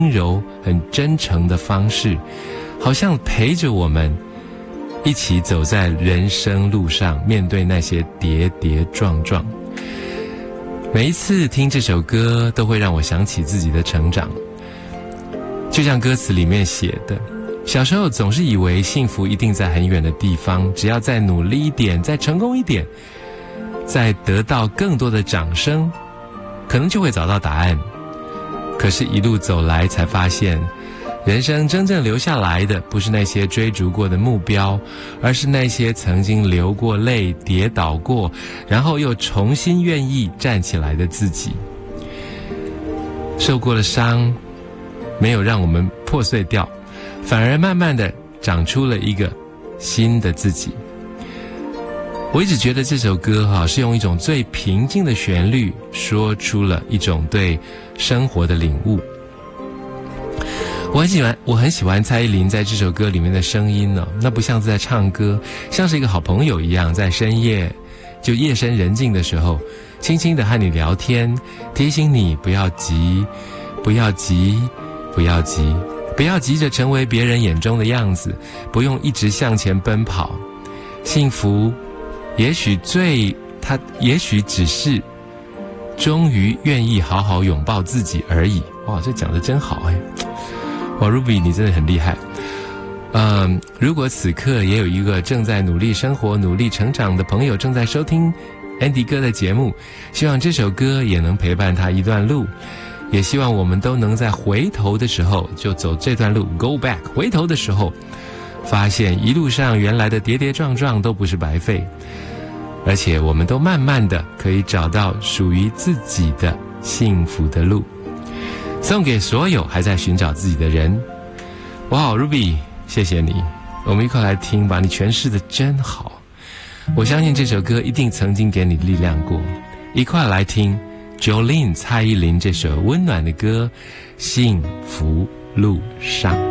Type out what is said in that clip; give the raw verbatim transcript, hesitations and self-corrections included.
温柔、很真诚的方式，好像陪着我们一起走在人生路上，面对那些跌跌撞撞。每一次听这首歌，都会让我想起自己的成长。就像歌词里面写的，小时候总是以为幸福一定在很远的地方，只要再努力一点，再成功一点，再得到更多的掌声，可能就会找到答案。可是一路走来才发现，人生真正留下来的不是那些追逐过的目标，而是那些曾经流过泪、跌倒过，然后又重新愿意站起来的自己。受过了伤，没有让我们破碎掉，反而慢慢的长出了一个新的自己。我一直觉得这首歌哈、啊、是用一种最平静的旋律说出了一种对生活的领悟。我很喜欢，我很喜欢蔡依林在这首歌里面的声音呢、哦，那不像是在唱歌，像是一个好朋友一样，在深夜就夜深人静的时候，轻轻的和你聊天，提醒你不要急，不要急，不要急，不要急着成为别人眼中的样子，不用一直向前奔跑。幸福也许最他也许只是终于愿意好好拥抱自己而已。哇，这讲得真好哎！哇 ，Ruby 你真的很厉害。嗯，如果此刻也有一个正在努力生活、努力成长的朋友正在收听 Andy 哥的节目，希望这首歌也能陪伴他一段路，也希望我们都能在回头的时候就走这段路 ，Go back， 回头的时候发现一路上原来的跌跌撞撞都不是白费，而且我们都慢慢的可以找到属于自己的幸福的路。送给所有还在寻找自己的人。哇 Ruby 谢谢你，我们一块来听吧，你诠释的真好。我相信这首歌一定曾经给你力量过，一块来听 Jolene 蔡依林这首温暖的歌《幸福路上》。